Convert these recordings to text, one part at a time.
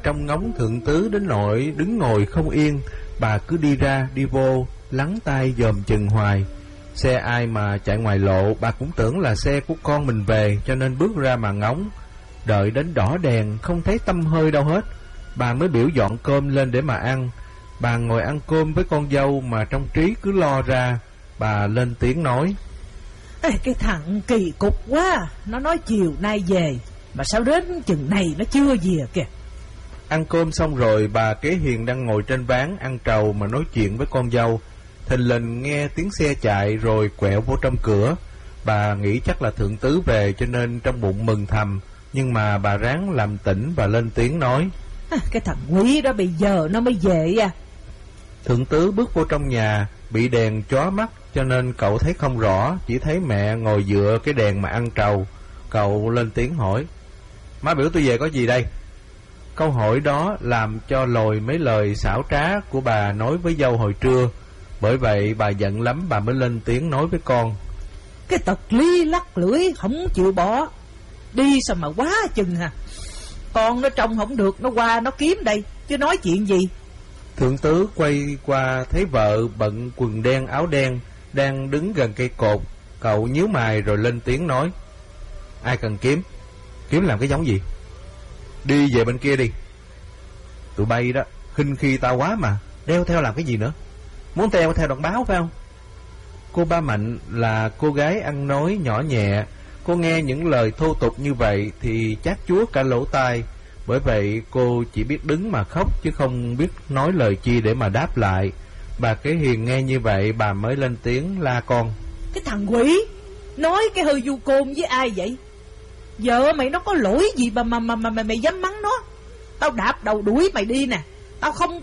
trông ngóng thượng tứ đến nỗi đứng ngồi không yên. Bà cứ đi ra đi vô, lắng tai dòm chừng hoài. Xe ai mà chạy ngoài lộ, bà cũng tưởng là xe của con mình về, cho nên bước ra mà ngóng. Đợi đến đỏ đèn không thấy tăm hơi đâu hết, bà mới biểu dọn cơm lên để mà ăn. Bà ngồi ăn cơm với con dâu mà trong trí cứ lo ra. Bà lên tiếng nói: Ê, cái thằng kỳ cục quá. Nó nói chiều nay về, mà sao đến chừng này nó chưa về kìa. Ăn cơm xong rồi, bà Kế Hiền đang ngồi trên ván ăn trầu mà nói chuyện với con dâu. Thình lình nghe tiếng xe chạy rồi quẹo vô trong cửa. Bà nghĩ chắc là thượng tứ về, cho nên trong bụng mừng thầm. Nhưng mà bà ráng làm tỉnh và lên tiếng nói: Cái thằng Quý đó bây giờ nó mới về à. Thượng tứ bước vô trong nhà, bị đèn chói mắt cho nên cậu thấy không rõ, chỉ thấy mẹ ngồi dựa cái đèn mà ăn trầu. Cậu lên tiếng hỏi: Má biểu tôi về có gì đây? Câu hỏi đó làm cho lồi mấy lời xảo trá của bà nói với dâu hồi trưa. Bởi vậy bà giận lắm, bà mới lên tiếng nói với con: Cái tật lý lắc lưỡi không chịu bỏ, đi sao mà quá chừng hả. Con nó trông không được, nó qua nó kiếm đây, chứ nói chuyện gì. Thượng tứ quay qua thấy vợ bận quần đen áo đen đang đứng gần cây cột. Cậu nhíu mày rồi lên tiếng nói: Ai cần kiếm? Kiếm làm cái giống gì? Đi về bên kia đi. Tụi bay đó khinh khi tao quá mà, đeo theo làm cái gì nữa? Muốn đeo theo đoạn báo phải không? Cô Ba Mạnh là cô gái ăn nói nhỏ nhẹ. Cô nghe những lời thô tục như vậy thì chát chúa cả lỗ tai. Bởi vậy cô chỉ biết đứng mà khóc, chứ không biết nói lời chi để mà đáp lại. Bà Kế Hiền nghe như vậy, bà mới lên tiếng la con: Cái thằng quỷ, nói cái hơi du côn với ai vậy? Vợ mày nó có lỗi gì mà mày dám mắng nó? Tao đạp đầu đuổi mày đi nè. Tao không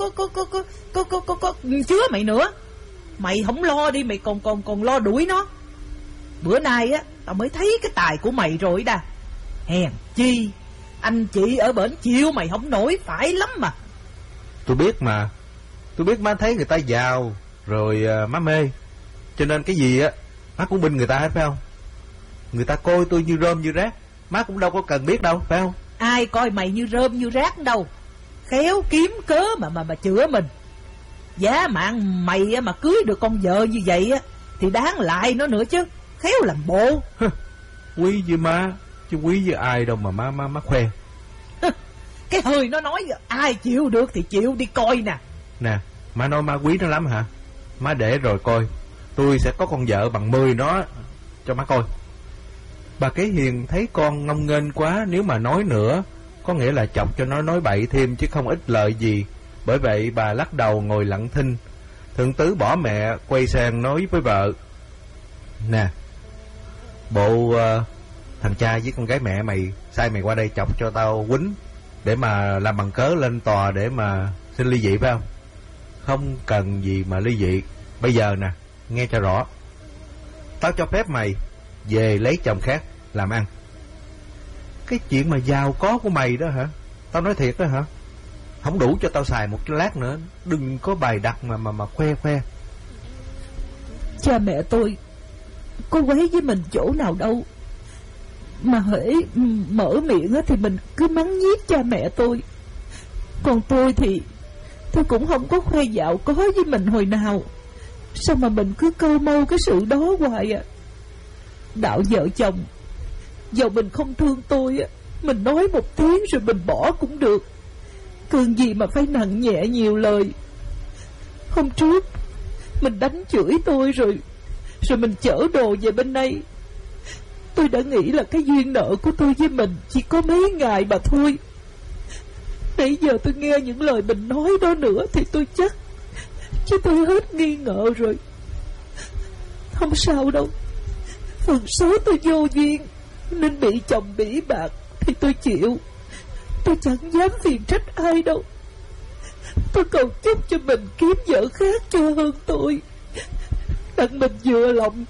có chứa mày nữa. Mày không lo đi, mày còn lo đuổi nó. Bữa nay á, tao mới thấy cái tài của mày rồi đà. Hèn chi anh chị ở bển chịu mày không nổi, phải lắm mà. Tôi biết mà, tôi biết má thấy người ta giàu rồi má mê, cho nên cái gì á má cũng binh người ta hết phải không? Người ta coi tôi như rơm như rác, má cũng đâu có cần biết đâu phải không? Ai coi mày như rơm như rác đâu, khéo kiếm cớ mà chữa mình. Giá mạng mày mà cưới được con vợ như vậy á thì đáng lại nó nữa chứ, khéo làm bộ. Quý với má chứ quý với ai đâu mà má khoe. Cái hơi nó nói ai chịu được thì chịu đi coi nè. Nè, má nói má quý nó lắm hả? Má để rồi coi, tôi sẽ có con vợ bằng 10 nó cho má coi. Bà Kế Hiền thấy con ngông nghênh quá, nếu mà nói nữa có nghĩa là chọc cho nó nói bậy thêm chứ không ích lợi gì. Bởi vậy bà lắc đầu ngồi lặng thinh. Thượng tứ bỏ mẹ, quay sang nói với vợ: Nè, bộ thằng cha với con gái mẹ mày sai mày qua đây chọc cho tao quýnh để mà làm bằng cớ lên tòa để mà xin ly dị phải không? Không cần gì mà ly dị. Bây giờ nè, nghe cho rõ, tao cho phép mày về lấy chồng khác làm ăn. Cái chuyện mà giàu có của mày đó hả? Tao nói thiệt đó hả? Không đủ cho tao xài một cái lát nữa. Đừng có bày đặt mà khoe. Cha mẹ tôi có quấy với mình chỗ nào đâu, mà hễ mở miệng thì mình cứ mắng nhiếc cha mẹ tôi. Còn tôi thì tôi cũng không có khoe dạo có với mình hồi nào. Sao mà mình cứ câu mâu cái sự đó hoài à? Đạo vợ chồng, dầu mình không thương tôi á, mình nói một tiếng rồi mình bỏ cũng được. Cần gì mà phải nặng nhẹ nhiều lời. Hôm trước mình đánh chửi tôi rồi mình chở đồ về bên đây. Tôi đã nghĩ là cái duyên nợ của tôi với mình chỉ có mấy ngày mà thôi. Nãy giờ tôi nghe những lời mình nói đó nữa thì tôi chắc chứ tôi hết nghi ngờ rồi. Không sao đâu, phần số tôi vô duyên nên bị chồng bỉ bạc thì tôi chịu. Tôi chẳng dám phiền trách ai đâu. Tôi cầu chúc cho mình kiếm vợ khác cho hơn tôi, đặng mình vừa lòng.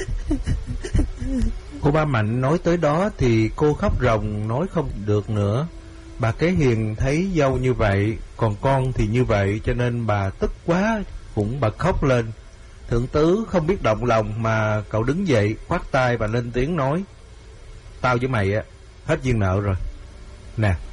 Cô Ba Mạnh nói tới đó thì cô khóc ròng nói không được nữa. Bà Kế Hiền thấy dâu như vậy, còn con thì như vậy, cho nên bà tức quá cũng bật khóc lên. Thượng tứ không biết động lòng mà cậu đứng dậy khoát tay và lên tiếng nói: Tao với mày á hết duyên nợ rồi. Nè,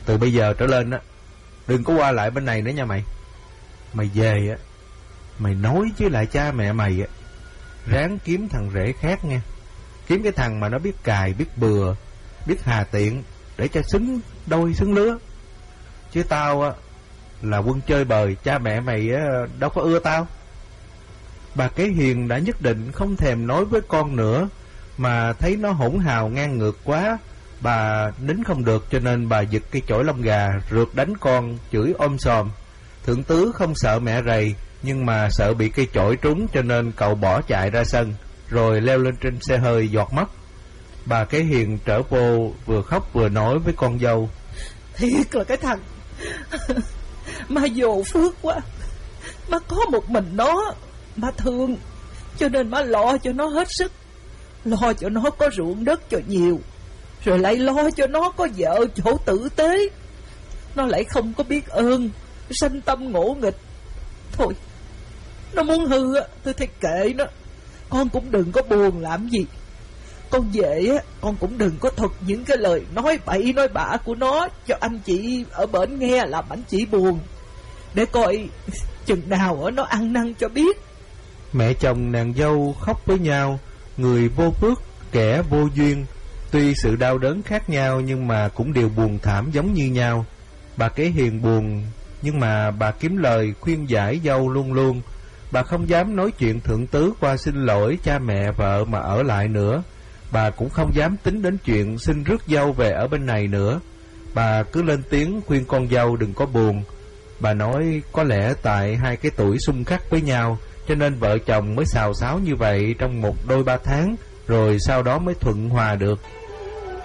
Từ bây giờ trở lên á, đừng có qua lại bên này nữa nha mày. Mày về á, mày nói với lại cha mẹ mày á, ráng kiếm thằng rể khác nha. Kiếm cái thằng mà nó biết cài, biết bừa, biết hà tiện, để cho xứng đôi xứng lứa. Chứ tao á là quân chơi bời, cha mẹ mày á đâu có ưa tao. Bà Kế Hiền đã nhất định không thèm nói với con nữa, mà thấy nó hỗn hào ngang ngược quá, bà nín không được, cho nên bà giật cây chổi lông gà rượt đánh con, chửi ôm sòm. Thượng tứ không sợ mẹ rầy, nhưng mà sợ bị cây chổi trúng, cho nên cậu bỏ chạy ra sân, rồi leo lên trên xe hơi giọt mất. Bà Kế Hiền trở vô vừa khóc vừa nói với con dâu: Thiệt là cái thằng má vô phước quá. Má có một mình nó, má thương, cho nên má lo cho nó hết sức. Lo cho nó có ruộng đất cho nhiều, rồi lại lo cho nó có vợ chỗ tử tế. Nó lại không có biết ơn, sanh tâm ngỗ nghịch. Thôi, nó muốn hư á, tôi thấy kệ nó. Con cũng đừng có buồn làm gì. Con về á, con cũng đừng có thuật những cái lời nói bậy nói bạ của nó cho anh chị ở bển nghe, làm anh chị buồn. Để coi chừng nào nó ăn năn cho biết. Mẹ chồng nàng dâu khóc với nhau, người vô phước, kẻ vô duyên. Tuy sự đau đớn khác nhau, nhưng mà cũng đều buồn thảm giống như nhau. Bà Kế Hiền buồn, nhưng mà bà kiếm lời khuyên giải dâu luôn luôn. Bà không dám nói chuyện thượng tứ qua xin lỗi cha mẹ vợ mà ở lại nữa. Bà cũng không dám tính đến chuyện xin rước dâu về ở bên này nữa. Bà cứ lên tiếng khuyên con dâu đừng có buồn. Bà nói có lẽ tại hai cái tuổi xung khắc với nhau, cho nên vợ chồng mới xào xáo như vậy trong 1-2-3 tháng, rồi sau đó mới thuận hòa được.